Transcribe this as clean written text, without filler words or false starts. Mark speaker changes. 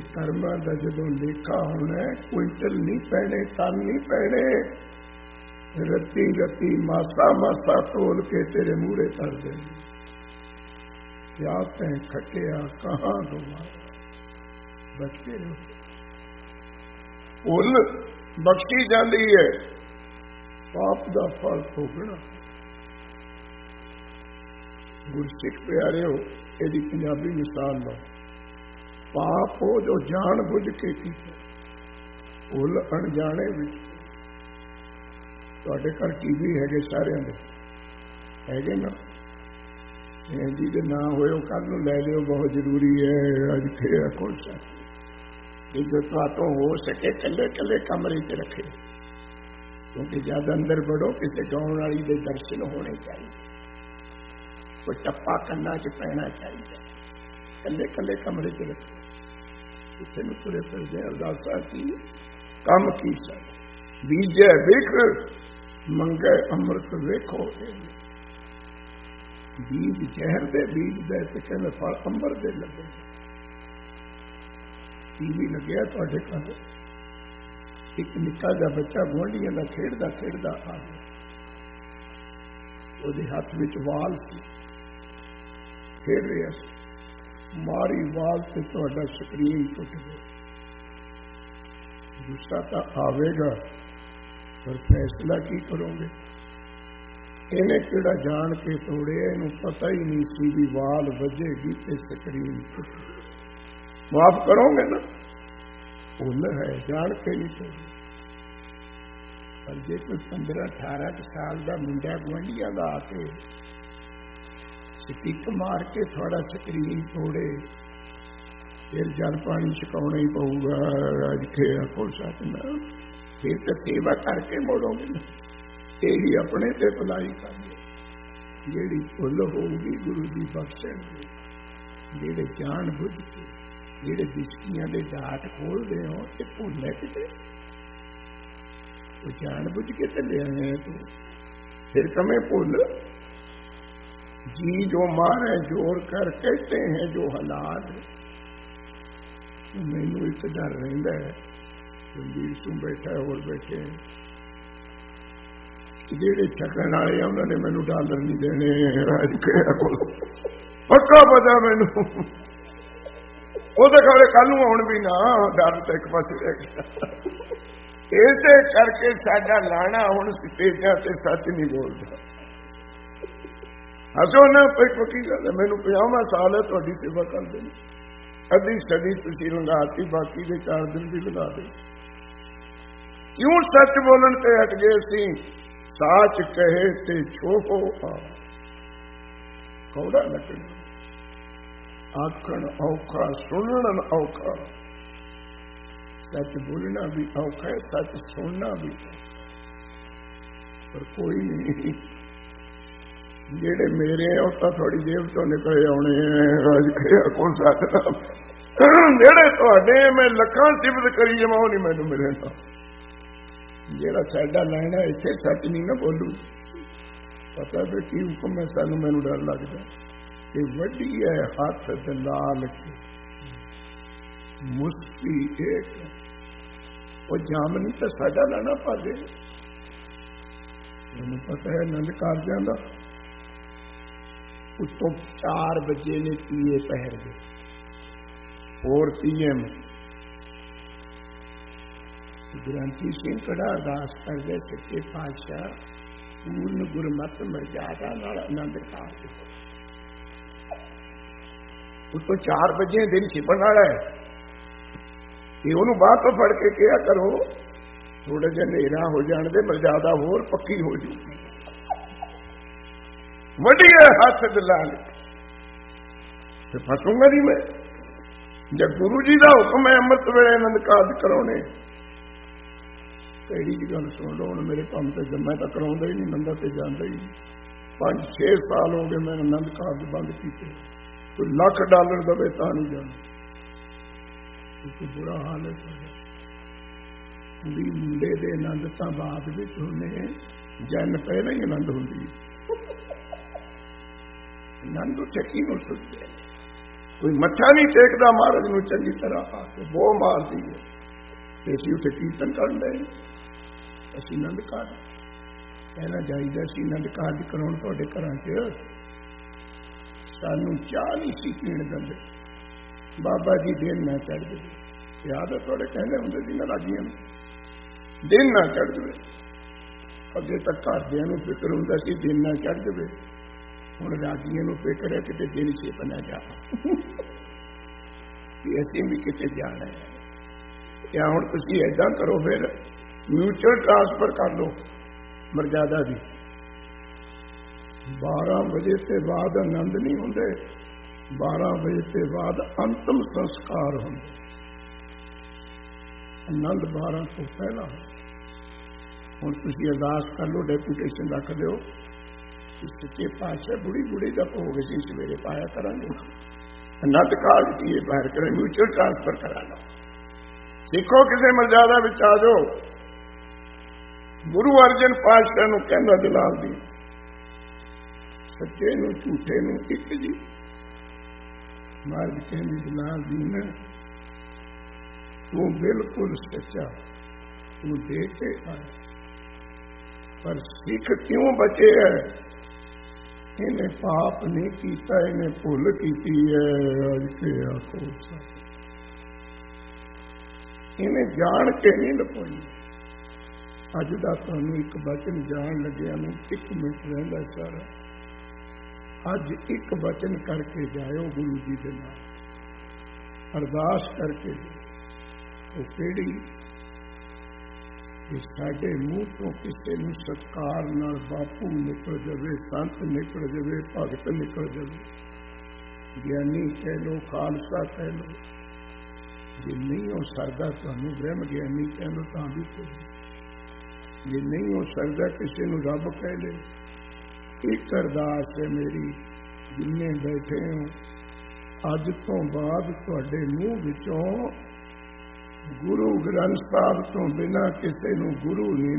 Speaker 1: कर्मां दा जदों लेखा होना क्विंटल नहीं पैने, टन नहीं पैने, रत्ती रत्ती मासा मासा तोल के तेरे मूहरे कर दे। क्या तैं खटिया कहाँ गवाया, बचके रहो। भुल बख्शी जाती है, पाप का फल भोगना। गुरसिख प्यारे हो, यदि पंजाबी मिसाल लो, पाप हो जो जान बुझ के कीते, भुल अणजाने विच। तुहाडे घर टीवी है सारे है ना, जी के ना होए कल नूं लै लिओ, बहुत जरूरी है। अज खेड़ा खोल सकते जो तो हो सके कले कले कमरे च रखे, क्योंकि जब अंदर बढ़ो किसी गाँव वाली के दर्शन होने चाहिए, कोई टप्पा कन्ना च पैना चाहिए, कले कले कमरे च रखे। किसी में तुरे फिरदे अरदासा की कम की सक, बीजे विख मंगे अमृत वेखो। बीज जहर दे बीज दे ते कहने फल अंबर दे लगे। टीवी लग्या तुहाडे घर, एक निक्का जिहा बच्चा गुआंढियां दा खेडदा खेडदा आ गया, ਉਹਦੇ हथ विच वाल सी, खेड रहा सी, मारी वाल से तुहाडा स्क्रीन टुट गया। गुस्सा तो आवेगा, पर फैसला की करोगे? इन्हें किहड़ा जान के तोड़े, इनू पता ही नहीं सी भी वाल वजेगी ते स्क्रीन टुट। माफ करोगे ना? भुल है, जान के नहीं तोड़ी। पर जे कोई 15-18 साल का मुंडा गुआंढियां दा आके टिक मार के थोड़ा स्क्रीन तोड़े, फिर जल पानी छकाना ही पऊगा। अज खेड़ा खोल सकना, फिर तो सेवा करके मोड़ोगे ना, तेरी अपने ते भलाई कर ले। जेड़ी भुल होगी गुरु जी बख्शण, जेड़े जान बुझ के जेड़े दिशकियां दे डाट खोलते हो, ये भुल है किते, वो जान बुझ के तो ले आए तू, फिर कमें भुल। जी जो मारे जोर कर कहते हैं जो हालात, मैनू एक डर रहिंदा है, रणबीर तू बैठा है और बैठे जेड़े ठगण वाले उन्होंने मैनू डॉलर नहीं देने, पक्का पता मैनू, वो तो खबरे कल आउण भी ना, डर तो एक पासे रह गया। इसे करके साडा लाना हुण स्टेजां ते सच नहीं बोलता। हसो ना, पक्की गल है, मैनू 50वां साल है तुहाडी सेवा करदे, अद्धी सदी तुसीं लंघाती, बाकी दे 4 दिन भी लगा दे। क्यों सच बोलन ते हट गए सी? साच कहे ते छोहो कौड़ा लगना, आखण औखा सुनन औखा। सच बोलना भी औखा है, सच सुनना भी, पर कोई नहीं। जेड़े मेरे हैं वो तो थोड़ी जेब तो निकले आने राज खेड़ा कौन सकता, जेड़े तुहाडे मैं लखां सिफत करी जावां नहीं मैनू मिलेगा। जेड़ा साडा लैना इत्थे सच नहीं ना बोलू, पता भी की हुक्म है सानू, मैनू डर लगदा कि वड्डी है हाथ दलाल के मुस्की एक, वो जामनी तो साडा लाना पा दे। मैनू पता है आनंद कारजां दा उत्तों 4 बजे ने पीए पहर गए, 4 PM ग्रंथी सिंह कड़ा अरदास करदे, सच्चे पातशाह पूर्ण गुरमत मर्यादा नाल आनंद कारज। उत्तों 4 बजे दिन छिपण वाला है, ये उन्होंने बात तो फड़ के कहा करो, थोड़ा जिहा नेरा हो जाने दे, मर्यादा होर पक्की हो जूगी। वडिया हाथ दलाल ते फसूंगा नहीं मैं, जब गुरु जी का हुक्म है अमृत वेले आनंद कारज कराने। कई गल सुन लो, हूँ मेरे काम से मैं तो कराउंदा ही नहीं, नंदा ते जांदा ही नहीं। 5-6 साल हो गए मैं आनंद कारज बंद किए, कोई $1,00,000 दवे तां नहीं जाना, क्योंकि बुरा हाल है। कुड़ी मुंडे दे आनंद तां बाद विच होने, जन पहले ही आनंद होंदी, आनंद चक्की नूं सुटदे। ਕੋਈ ਮੱਥਾ ਨਹੀਂ ਟੇਕਦਾ ਮਹਾਰਾਜ ਨੂੰ ਚੰਗੀ ਤਰ੍ਹਾਂ ਆ ਕੇ ਬੋ ਮਾਰਦੀ ਹੈ ਤੇ ਅਸੀਂ ਉੱਥੇ ਕੀਰਤਨ ਕਰਨ ਦੇ ਅਸੀਂ ਆਨੰਦ ਕਾਰਜ ਕਹਿਣਾ ਚਾਹੀਦਾ ਸੀ ਆਨੰਦ ਕਾਰਜ ਕਰਾਉਣ ਤੁਹਾਡੇ ਘਰਾਂ 'ਚ ਸਾਨੂੰ ਚਾਹ ਨਹੀਂ ਸੀ ਪੀਣ ਦਿੰਦੇ ਬਾਬਾ ਜੀ ਦਿਨ ਨਾ ਚੜ੍ਹ ਜਾਵੇ ਯਾਦ ਹੈ ਤੁਹਾਡੇ ਕਹਿੰਦੇ ਹੁੰਦੇ ਸੀ ਨਾ ਰਾਜੀਆਂ ਨੂੰ ਦਿਨ ਨਾ ਚੜ੍ਹ ਜਾਵੇ ਅੱਗੇ ਤੱਕ ਘਰਦਿਆਂ ਨੂੰ ਫਿਕਰ ਹੁੰਦਾ ਸੀ ਦਿਨ ਨਾ ਚੜ੍ਹ ਜਾਵੇ ਹੁਣ ਰਾਜੀਆਂ ਨੂੰ ਫਿਕਰ ਹੈ ਕਿਤੇ ਦਿਨ ਛੇਪ ਨਾ ਜਾਵੇ ਕਿ ਅਸੀਂ ਵੀ ਕਿਤੇ ਜਾਣਾ ਹੈ ਜਾਂ ਹੁਣ ਤੁਸੀਂ ਏਦਾਂ ਕਰੋ ਫਿਰ ਮਿਊਚੁਅਲ ਟ੍ਰਾਂਸਫਰ ਕਰ ਲਓ ਮਰਜ਼ਾਦਾ ਦੀ 12 ਵਜੇ ਤੇ ਬਾਅਦ ਆਨੰਦ ਨਹੀਂ ਹੁੰਦੇ 12 ਵਜੇ ਤੇ ਬਾਅਦ ਅੰਤਮ ਸੰਸਕਾਰ ਹੁੰਦੇ ਆਨੰਦ 12 ਤੋਂ ਪਹਿਲਾਂ ਹੁਣ ਤੁਸੀਂ ਅਰਦਾਸ ਕਰ ਲਓ ਡੈਪੂਟੇਸ਼ਨ ਰੱਖ ਦਿਓ ਸੱਚੇ ਪਾਤਸ਼ਾਹ ਬੁੜੀ ਦਾ ਭੋਗ ਅਸੀਂ ਸਵੇਰੇ ਪਾਇਆ ਕਰਾਂਗੇ ਆਨੰਦ ਕਾਰਜ ਕੀ ਬਾਹਰ ਕਰੇ ਮਿਊਚੁਅਲ ਟ੍ਰਾਂਸਫਰ ਕਰਾ ਲਓ ਸਿੱਖੋ ਕਿਸੇ ਮਰਜ਼ਾਦਾ ਵਿੱਚ ਆ ਜਾਓ ਗੁਰੂ ਅਰਜਨ ਪਾਤਸ਼ਾਹ ਨੂੰ ਕਹਿੰਦਾ ਜਲਾਲਦੀਨ ਸੱਚੇ ਨੂੰ ਝੂਠੇ ਨੂੰ ਇੱਕ ਜੀ ਮਹਾਰਾਜ ਕਹਿੰਦੇ ਜਲਾਲਦੀਨ ਤੂੰ ਬਿਲਕੁਲ ਸੱਚਾ ਤੂੰ ਦੇਖ ਕੇ ਆਇਆ ਪਰ ਸਿੱਖ ਕਿਉਂ ਬਚੇ ਹੈ ਇਹਨੇ ਪਾਪ ਨਹੀਂ ਕੀਤਾ ਇਹਨੇ ਭੁੱਲ ਕੀਤੀ ਹੈ ਅੱਜ ਕੇ ਆਖੋ ਇਹਨੇ ਜਾਣ ਕੇ ਨਹੀਂ ਲਪੋਈ ਅੱਜ ਦਾ ਤੁਹਾਨੂੰ ਇੱਕ ਬਚਨ ਜਾਣ ਲੱਗਿਆ ਨੂੰ 1 ਮਿੰਟ ਰਹਿੰਦਾ ਸਾਰਾ ਅੱਜ ਇੱਕ ਬਚਨ ਕਰਕੇ ਜਾਇਓ ਗੁਰੂ ਜੀ ਦੇ ਨਾਲ ਅਰਦਾਸ ਕਰਕੇ ਉਹ ਕਿਹੜੀ ਕਿ ਸਾਡੇ ਮੂੰਹ ਤੋਂ ਕਿਸੇ ਨੂੰ ਸਤਿਕਾਰ ਨਾਲ ਬਾਪੂ ਨਿਕਲ ਜਾਵੇ ਸੰਤ ਨਿਕਲ ਜਾਵੇ ਭਗਤ ਨਿਕਲ ਜਾਵੇ ਗਿਆਨੀ ਕਹਿ ਲੋ ਖਾਲਸਾ ਕਹਿ ਲੋ ਜੇ ਨਹੀਂ ਹੋ ਸਕਦਾ ਤੁਹਾਨੂੰ ਬ੍ਰਹਮ ਗਿਆਨੀ ਕਹਿ ਲੋ ਤਾਂ ਵੀ ਕੋਈ ਜੇ ਨਹੀਂ ਹੋ ਸਕਦਾ ਕਿਸੇ ਨੂੰ ਰੱਬ ਕਹਿ ਲੈ ਇੱਕ ਅਰਦਾਸ ਹੈ ਮੇਰੀ ਜਿੰਨੇ ਬੈਠੇ ਹੋ ਅੱਜ ਤੋਂ ਬਾਅਦ ਤੁਹਾਡੇ ਮੂੰਹ ਵਿੱਚੋਂ ਗੁਰੂ ਗ੍ਰੰਥ ਸਾਹਿਬ ਤੋਂ ਬਿਨਾਂ ਕਿਸੇ ਨੂੰ ਗੁਰੂ ਨਹੀਂ